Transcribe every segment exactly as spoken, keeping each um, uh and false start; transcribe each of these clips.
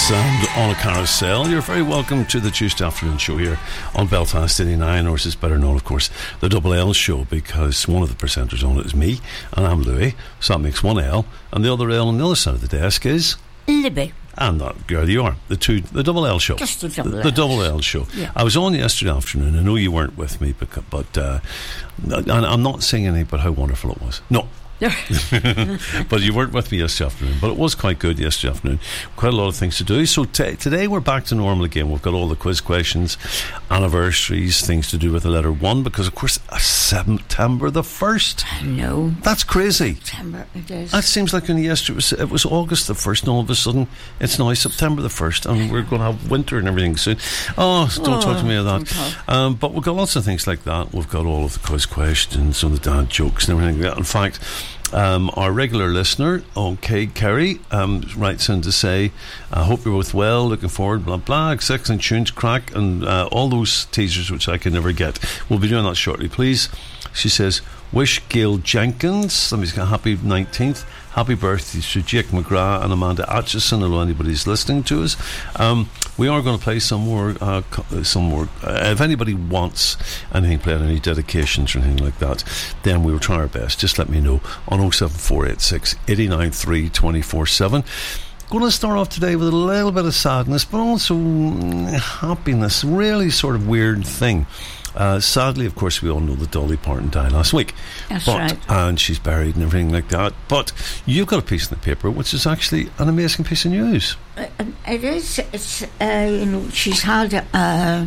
And on a carousel, you're very welcome to the Tuesday afternoon show here on Belfast eighty-nine, or as it's better known, of course, the Double L show, because one of the presenters on it is me, and I'm Louis, so that makes one L, and the other L on the other side of the desk is Libby. And that girl you are, the two, the Double L show. Just the Double the, L. The Double L show. Yeah. I was on yesterday afternoon. I know you weren't with me, because, but uh, and I'm not saying anything about how wonderful it was. No. But you weren't with me yesterday afternoon. But it was quite good yesterday afternoon. Quite a lot of things to do. So t- today we're back to normal again. We've got all the quiz questions, anniversaries, things to do with the letter one, because of course uh, September the first. I know. That's crazy. September it is. That seems like only yesterday it was, it was August the first, and all of a sudden it's now September the first, and we're going to have winter and everything soon. Oh, don't oh, talk to me about that. Um, but we've got lots of things like that. We've got all of the quiz questions and the dad jokes and everything like that. In fact, Um, our regular listener, OK Kerry, um, writes in to say, I hope you're both well, looking forward, blah blah, excellent tunes, crack, and uh, all those teasers which I can never get. We'll be doing that shortly, please. She says, wish Gail Jenkins, let me say, happy nineteenth, happy birthday to Jake McGrath and Amanda Atchison, although anybody's listening to us. Um, we are going to play some more, uh, some more. Uh, if anybody wants anything played, any dedications or anything like that, then we will try our best. Just let me know on oh seven four eight six, eight nine three, two four seven. Going to start off today with a little bit of sadness, but also mm, happiness. Really sort of weird thing. Uh, sadly, of course, we all know that Dolly Parton died last week. That's but, right. And she's buried and everything like that. But you've got a piece in the paper which is actually an amazing piece of news. Uh, it is. It's, uh, you know, she's had a,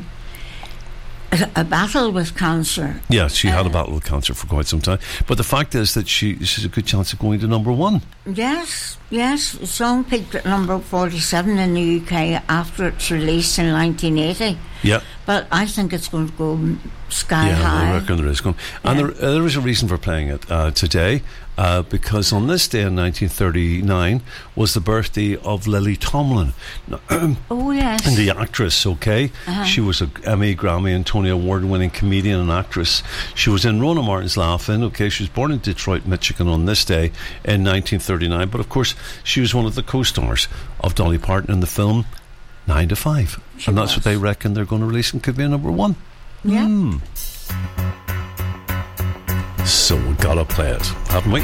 a, a battle with cancer. Yeah, she had uh, a battle with cancer for quite some time. But the fact is that she she's a good chance of going to number one. Yes, yes. The song peaked at number forty-seven in the U K after its release in nineteen eighty. Yeah. But I think it's going to go sky yeah, high. Yeah, I reckon there is going. And yeah. there, uh, there is a reason for playing it uh, today, uh, because on this day in nineteen thirty-nine was the birthday of Lily Tomlin. Oh, yes. And the actress, okay? Uh-huh. She was an Emmy, Grammy and Tony Award-winning comedian and actress. She was in Rona Martin's Laugh-In, okay? She was born in Detroit, Michigan on this day in nineteen thirty-nine. But, of course, she was one of the co-stars of Dolly Parton in the film Nine to Five. She and that's was. what they reckon they're going to release and could be a number one. Yeah. Mm. So we gotta play it, haven't we?